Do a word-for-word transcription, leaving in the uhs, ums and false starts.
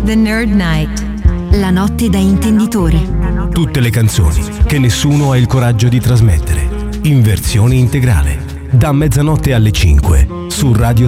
The Nerd Night. La notte da intenditori. Tutte le canzoni che nessuno ha il coraggio di trasmettere, in versione integrale, da mezzanotte alle cinque su Radio